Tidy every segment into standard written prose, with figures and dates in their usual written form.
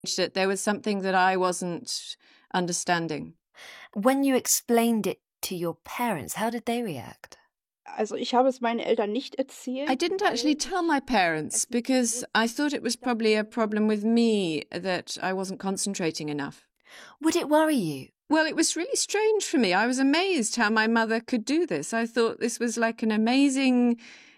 that there was something that I wasn't understanding. When you explained it to your parents, how did they react? Also ich habe es meinen Eltern nicht erzählt. I didn't actually tell my parents because I thought it was probably a problem with me, that I wasn't concentrating enough. Would it worry you? Well, it was really strange for me. I was amazed how my mother could do this. I thought this was like an amazing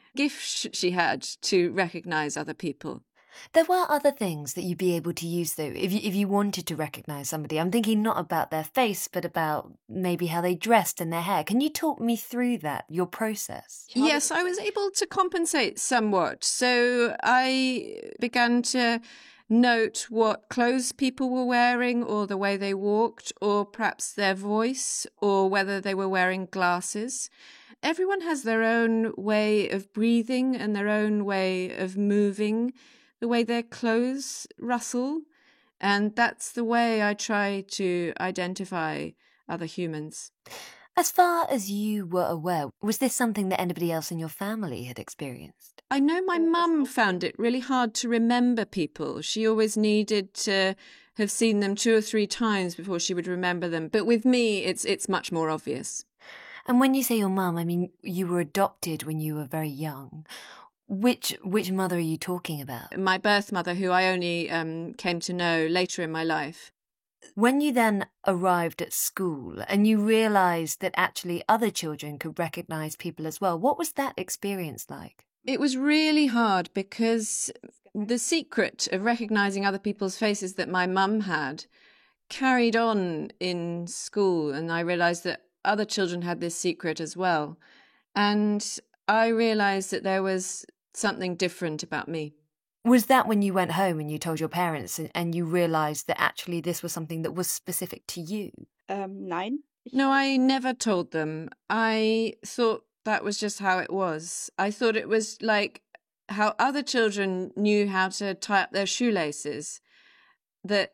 gift she had to recognize other people. There were other things that you'd be able to use, though, if you wanted to recognise somebody. I'm thinking not about their face, but about maybe how they dressed and their hair. Can you talk me through that, your process? Yes, I was able to compensate somewhat. So I began to note what clothes people were wearing, or the way they walked, or perhaps their voice, or whether they were wearing glasses. Everyone has their own way of breathing and their own way of moving, the way their clothes rustle. And that's the way I try to identify other humans. As far as you were aware, was this something that anybody else in your family had experienced? I know my mum found it really hard to remember people. She always needed to have seen them 2 or 3 times before she would remember them. But with me, it's much more obvious. And when you say your mum, I mean, you were adopted when you were very young. Which mother are you talking about? My birth mother, who I only came to know later in my life. When you then arrived at school and you realised that actually other children could recognise people as well, what was that experience like? It was really hard because the secret of recognising other people's faces that my mum had carried on in school, and I realised that other children had this secret as well. And I realised that there was something different about me. Was that when you went home and you told your parents and you realised that actually this was something that was specific to you? Nein. No, I never told them. I thought that was just how it was. I thought it was like how other children knew how to tie up their shoelaces, that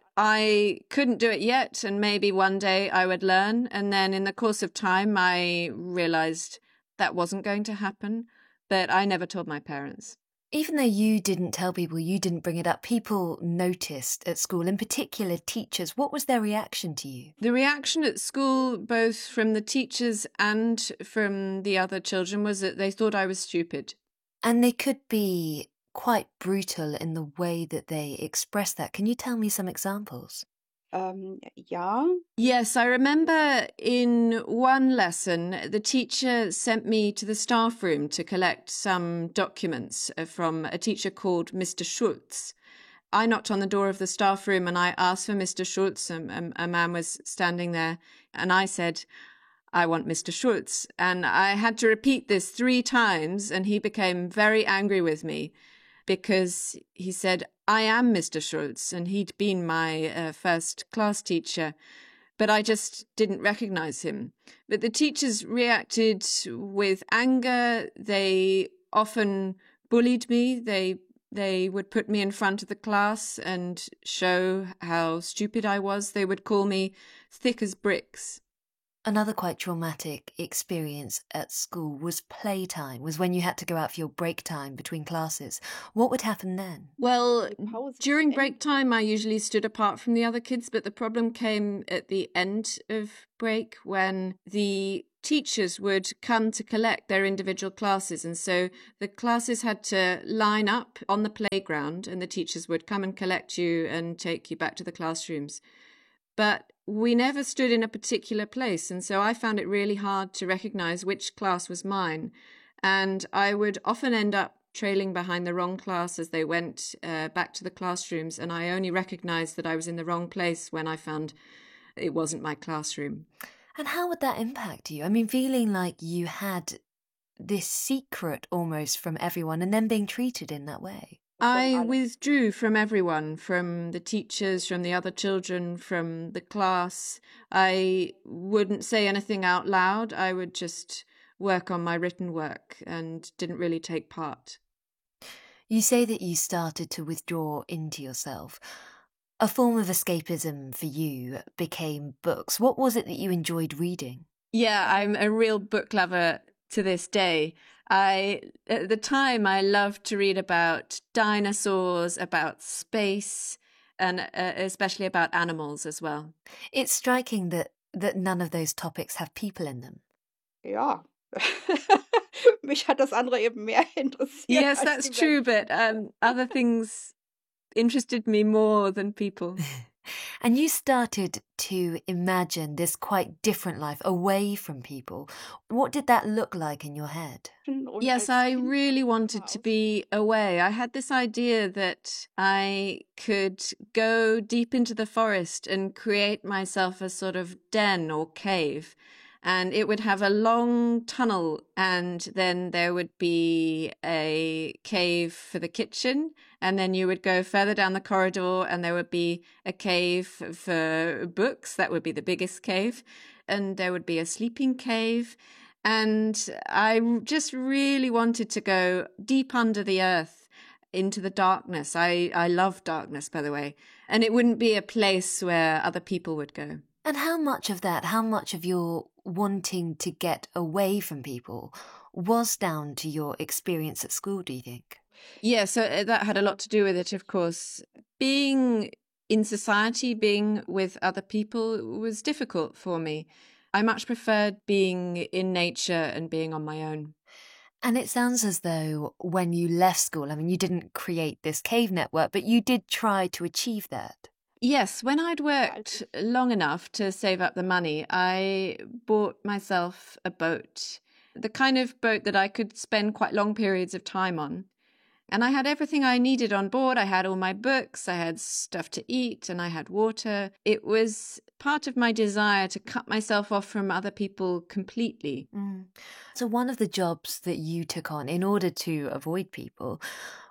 I couldn't do it yet, and maybe one day I would learn. And then in the course of time, I realised that wasn't going to happen, but I never told my parents. Even though you didn't tell people, you didn't bring it up, people noticed at school, in particular teachers. What was their reaction to you? The reaction at school, both from the teachers and from the other children, was that they thought I was stupid. And they could be quite brutal in the way that they express that. Can you tell me some examples? Ja. Yes, I remember in one lesson, the teacher sent me to the staff room to collect some documents from a teacher called Mr. Schultz. I knocked on the door of the staff room and I asked for Mr. Schultz. A man was standing there and I said, "I want Mr. Schultz." And I had to repeat this 3 times, and he became very angry with me because he said, "I am Mr. Schultz," and he'd been my first class teacher, but I just didn't recognize him. But the teachers reacted with anger. They often bullied me. They would put me in front of the class and show how stupid I was. They would call me thick as bricks. Another quite traumatic experience at school was playtime, was when you had to go out for your break time between classes. What would happen then? Well, during break time, I usually stood apart from the other kids, but the problem came at the end of break when the teachers would come to collect their individual classes. And so the classes had to line up on the playground, and the teachers would come and collect you and take you back to the classrooms. But we never stood in a particular place, and so I found it really hard to recognise which class was mine. And I would often end up trailing behind the wrong class as they went back to the classrooms, and I only recognised that I was in the wrong place when I found it wasn't my classroom. And how would that impact you? I mean, feeling like you had this secret almost from everyone and then being treated in that way. I withdrew from everyone, from the teachers, from the other children, from the class. I wouldn't say anything out loud. I would just work on my written work and didn't really take part. You say that you started to withdraw into yourself. A form of escapism for you became books. What was it that you enjoyed reading? Yeah, I'm a real book lover to this day. At the time, I loved to read about dinosaurs, about space, and especially about animals as well. It's striking that none of those topics have people in them. Ja. Mich hat das andere eben mehr interessiert Yes, als that's die true, Menschen. but other things interested me more than people. And you started to imagine this quite different life away from people. What did that look like in your head? Und Yes, als I Kind really von wanted Natur to aus be away. I had this idea that I could go deep into the forest and create myself a sort of den or cave. And it would have a long tunnel, and then there would be a cave for the kitchen. And then you would go further down the corridor, and there would be a cave for books. That would be the biggest cave. And there would be a sleeping cave. And I just really wanted to go deep under the earth into the darkness. I love darkness, by the way. And it wouldn't be a place where other people would go. And how much of your wanting to get away from people was down to your experience at school, do you think? Yeah, so that had a lot to do with it, of course. Being in society, being with other people was difficult for me. I much preferred being in nature and being on my own. And it sounds as though when you left school, I mean, you didn't create this cave network, but you did try to achieve that. Yes, when I'd worked long enough to save up the money, I bought myself a boat, the kind of boat that I could spend quite long periods of time on. And I had everything I needed on board. I had all my books, I had stuff to eat, and I had water. It was part of my desire to cut myself off from other people completely. So one of the jobs that you took on in order to avoid people